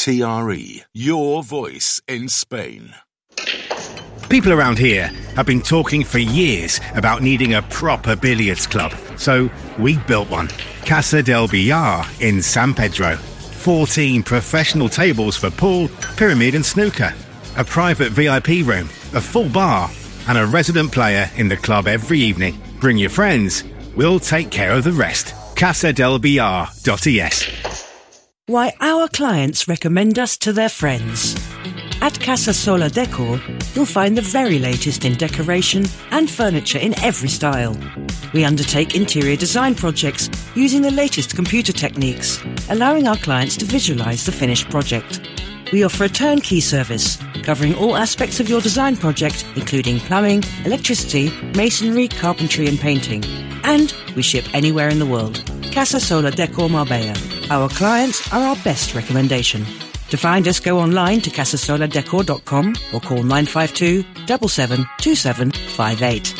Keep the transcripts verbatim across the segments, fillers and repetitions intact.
T R E, your voice in Spain. People around here have been talking for years about needing a proper billiards club, so we built one. Casa del Billar in San Pedro. fourteen professional tables for pool, pyramid and snooker. A private V I P room, a full bar, and a resident player in the club every evening. Bring your friends, we'll take care of the rest. casa del billar dot e s. Why our clients recommend us to their friends. At Casa Sola Decor, you'll find the very latest in decoration and furniture in every style. We undertake interior design projects using the latest computer techniques, allowing our clients to visualize the finished project. We offer a turnkey service, covering all aspects of your design project, including plumbing, electricity, masonry, carpentry and painting. And we ship anywhere in the world. Casa Sola Decor Marbella. Our clients are our best recommendation. To find us, go online to casa sola decor dot com or call nine five two, seven seven two seven five eight.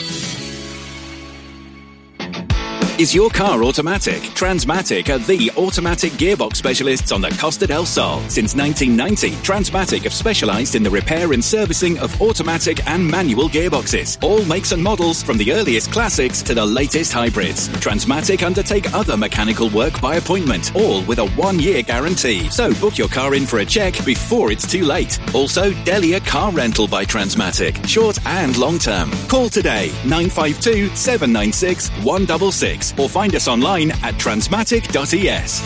Is your car automatic? Transmatic are the automatic gearbox specialists on the Costa del Sol. Since nineteen ninety, Transmatic have specialised in the repair and servicing of automatic and manual gearboxes. All makes and models, from the earliest classics to the latest hybrids. Transmatic undertake other mechanical work by appointment, all with a one-year guarantee. So book your car in for a check before it's too late. Also, Delia Car Rental by Transmatic, short and long-term. Call today, nine five two, seven nine six, one six six. Or find us online at transmatic dot e s.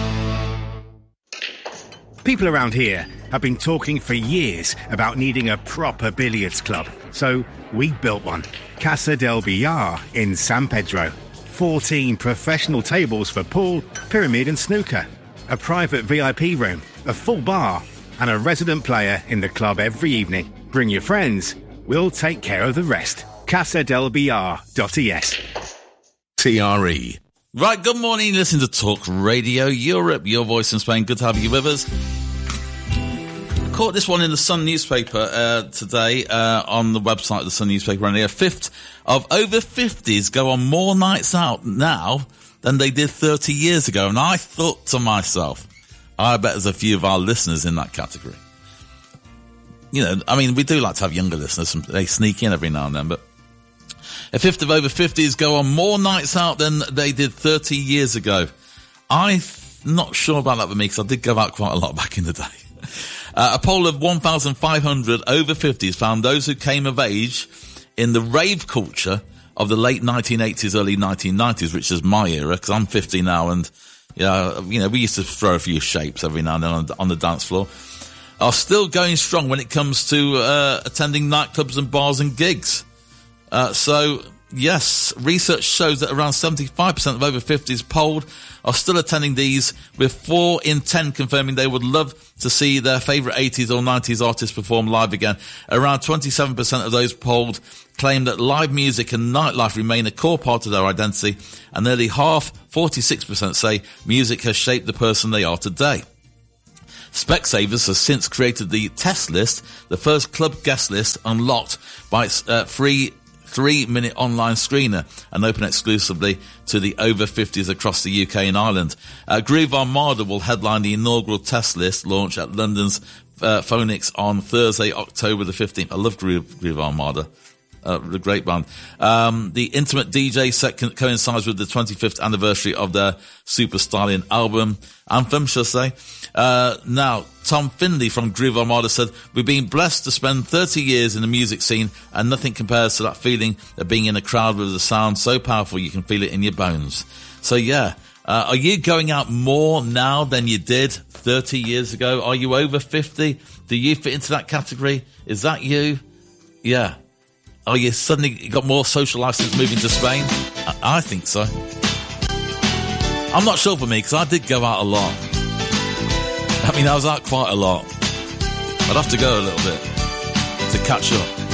People around here have been talking for years about needing a proper billiards club, so we built one. Casa del Billar in San Pedro. fourteen professional tables for pool, pyramid and snooker. A private V I P room, a full bar, and a resident player in the club every evening. Bring your friends, we'll take care of the rest. casa del billar dot e s. T R E. Right, good morning. Listen to Talk Radio Europe, your voice in Spain. Good to have you with us. Caught this one in the Sun newspaper uh, today uh, on the website of the Sun newspaper. Only a fifth of over fifties go on more nights out now than they did thirty years ago. And I thought to myself, I bet there's a few of our listeners in that category. You know, I mean, we do like to have younger listeners. They sneak in every now and then, but a fifth of over fifties go on more nights out than they did thirty years ago. I'm not sure about that with me, because I did go out quite a lot back in the day. Uh, a poll of one thousand five hundred over fifties found those who came of age in the rave culture of the late nineteen eighties, early nineteen nineties, which is my era, because I'm fifty now, and yeah, you know, we used to throw a few shapes every now and then on, on the dance floor, are still going strong when it comes to uh, attending nightclubs and bars and gigs. Uh, so, yes, research shows that around seventy-five percent of over fifties polled are still attending these, with four in ten confirming they would love to see their favourite eighties or nineties artists perform live again. Around twenty-seven percent of those polled claim that live music and nightlife remain a core part of their identity, and nearly half, forty-six percent, say music has shaped the person they are today. Specsavers has since created the Test List, the first club guest list unlocked by its uh, free three-minute online screener and open exclusively to the over fifties across the U K and Ireland. Uh, Groove Armada will headline the inaugural Test List launch at London's uh, Phoenix on Thursday, October the fifteenth. I love Groove, Groove Armada. Uh, the great band. Um, the intimate D J set co- coincides with the twenty-fifth anniversary of their Super Styling album, Anthem, shall I say. Uh, now, Tom Findlay from Groove Armada said, "We've been blessed to spend thirty years in the music scene, and nothing compares to that feeling of being in a crowd with a sound so powerful you can feel it in your bones." So yeah, uh, are you going out more now than you did thirty years ago? Are you over fifty? Do you fit into that category? Is that you? Yeah. Are you suddenly got more social life since moving to Spain? I, I think so. I'm not sure for me, because I did go out a lot. I mean, I was out quite a lot. I'd have to go a little bit to catch up.